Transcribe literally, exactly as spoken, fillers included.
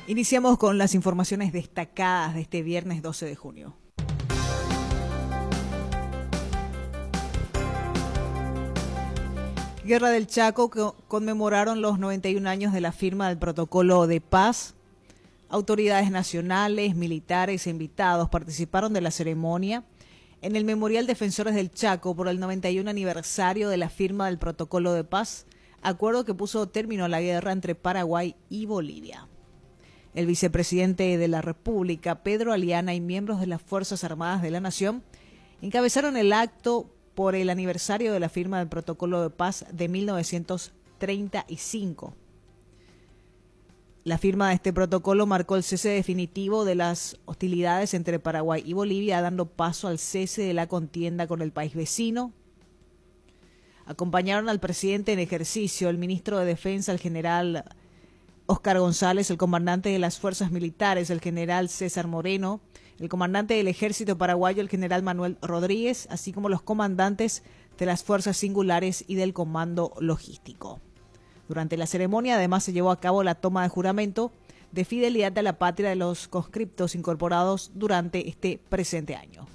Iniciamos con las informaciones destacadas de este viernes doce de junio. Guerra del Chaco conmemoraron los noventa y un años de la firma del protocolo de paz. Autoridades nacionales, militares e invitados participaron de la ceremonia en el Memorial Defensores del Chaco por el noventa y un aniversario de la firma del protocolo de paz, acuerdo que puso término a la guerra entre Paraguay y Bolivia. El vicepresidente de la República, Pedro Aliana, y miembros de las Fuerzas Armadas de la Nación encabezaron el acto por el aniversario de la firma del Protocolo de Paz de mil novecientos treinta y cinco. La firma de este protocolo marcó el cese definitivo de las hostilidades entre Paraguay y Bolivia, dando paso al cese de la contienda con el país vecino. Acompañaron al presidente en ejercicio, el ministro de Defensa, el general Óscar González, el comandante de las fuerzas militares, el general César Moreno, el comandante del ejército paraguayo, el general Manuel Rodríguez, así como los comandantes de las fuerzas singulares y del comando logístico. Durante la ceremonia, además, se llevó a cabo la toma de juramento de fidelidad a la patria de los conscriptos incorporados durante este presente año.